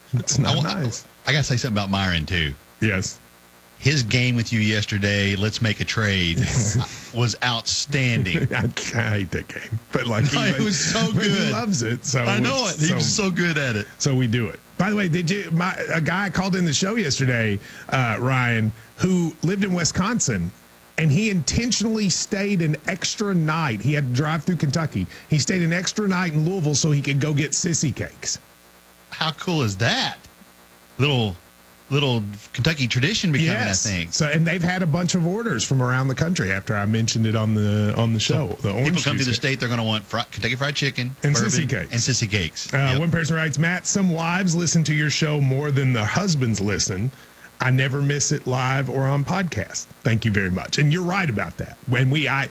It's not nice. I got to say something about Myron, too. Yes. His game with you yesterday, let's make a trade, was outstanding. I hate that game, but it was so good. He loves it. So I know it. He was so good at it. So we do it. By the way, a guy called in the show yesterday, Ryan, who lived in Wisconsin, and he intentionally stayed an extra night. He had to drive through Kentucky. He stayed an extra night in Louisville so he could go get sissy cakes. How cool is that? Little Kentucky tradition becoming a thing. So, and they've had a bunch of orders from around the country after I mentioned it on the show. So people come to the state, they're going to want Kentucky Fried Chicken, and bourbon, sissy cakes. And sissy cakes. One person writes, Matt, some wives listen to your show more than the husbands listen. I never miss it live or on podcast. Thank you very much. And you're right about that. I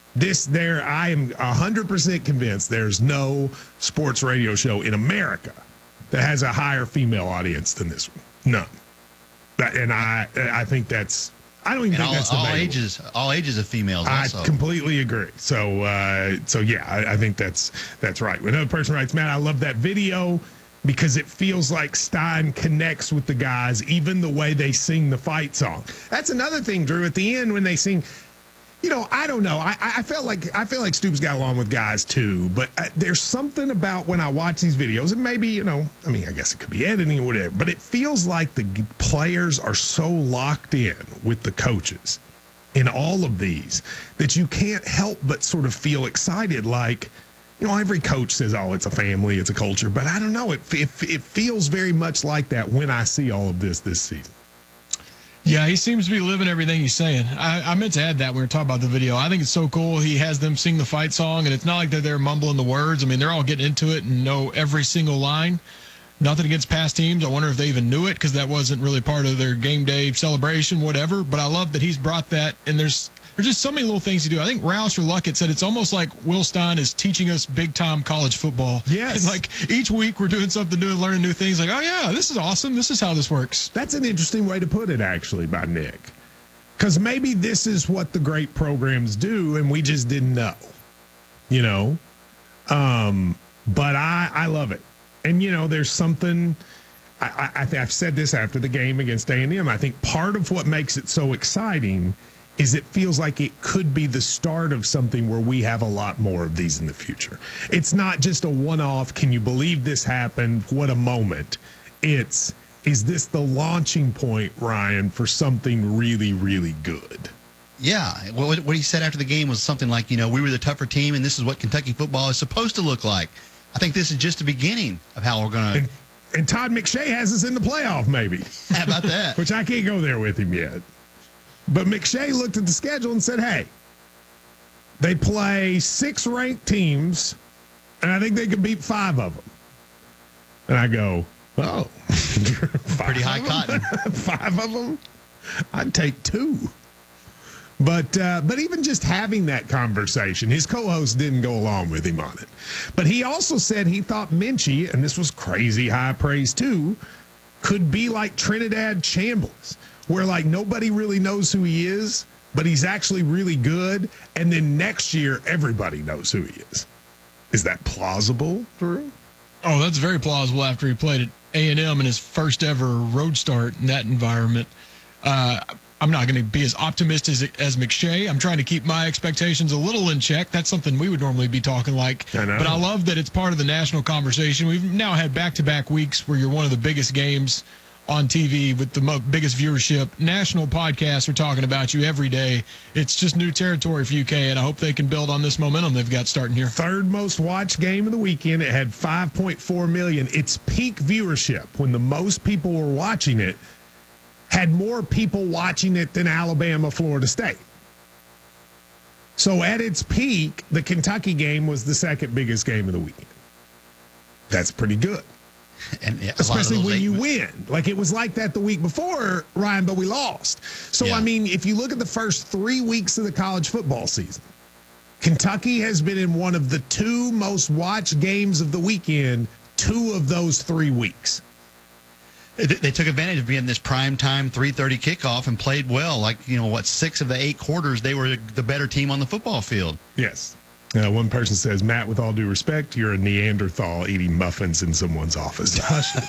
am 100% convinced there's no sports radio show in America that has a higher female audience than this one. None. And I think that's, I don't even think that's debatable. All ages of females also. I completely agree. So yeah, I think that's right. Another person writes, Matt, I love that video because it feels like Stein connects with the guys, even the way they sing the fight song. That's another thing, Drew, at the end when they sing, I don't know. I feel like Stoops got along with guys too, but there's something about when I watch these videos, and maybe, I guess it could be editing or whatever, but it feels like the players are so locked in with the coaches in all of these that you can't help but sort of feel excited. Like, every coach says, oh, it's a family, it's a culture, but I don't know. It feels very much like that when I see all of this season. Yeah, he seems to be living everything he's saying. I meant to add that when we were talking about the video. I think it's so cool. He has them sing the fight song, and it's not like they're there mumbling the words. I mean, they're all getting into it and know every single line. Nothing against past teams. I wonder if they even knew it because that wasn't really part of their game day celebration, whatever. But I love that he's brought that, and there's just so many little things to do. I think Roush or Luckett said it's almost like Will Stein is teaching us big-time college football. Yes. And each week we're doing something new and learning new things. Like, oh, yeah, this is awesome. This is how this works. That's an interesting way to put it, actually, by Nick. Because maybe this is what the great programs do, and we just didn't know. But I love it. And, there's something – I've said this after the game against A&M. I think part of what makes it so exciting – is it feels like it could be the start of something where we have a lot more of these in the future. It's not just a one-off, can you believe this happened, what a moment. Is this the launching point, Ryan, for something really, really good? Yeah, what he said after the game was something like, we were the tougher team, and this is what Kentucky football is supposed to look like. I think this is just the beginning of how we're going to... And Todd McShay has us in the playoff, maybe. How about that? Which I can't go there with him yet. But McShay looked at the schedule and said, hey, they play 6 ranked teams, and I think they could beat 5 of them. And I go, oh. Pretty high cotton. 5 of them? I'd take 2. But even just having that conversation, his co-host didn't go along with him on it. But he also said he thought Minchie, and this was crazy high praise too, could be like Trinidad Chambliss, where nobody really knows who he is, but he's actually really good. And then next year, everybody knows who he is. Is that plausible, Drew? Oh, that's very plausible after he played at A&M in his first ever road start in that environment. I'm not going to be as optimistic as McShay. I'm trying to keep my expectations a little in check. That's something we would normally be talking like. I know. But I love that it's part of the national conversation. We've now had back-to-back weeks where you're one of the biggest games on TV with the biggest viewership. National podcasts are talking about you every day. It's just new territory for UK, and I hope they can build on this momentum they've got starting here. Third most watched game of the weekend. It had 5.4 million. Its peak viewership, when the most people were watching it, had more people watching it than Alabama, Florida State. So at its peak, the Kentucky game was the second biggest game of the weekend. That's pretty good. And especially when you win. It was like that the week before, Ryan, but we lost. So, yeah. I mean, if you look at the first 3 weeks of the college football season, Kentucky has been in one of the 2 most watched games of the weekend 2 of those 3 weeks. They took advantage of being this primetime 3:30 kickoff and played well. 6 of the 8 quarters, they were the better team on the football field. Yes. One person says, Matt, with all due respect, you're a Neanderthal eating muffins in someone's office.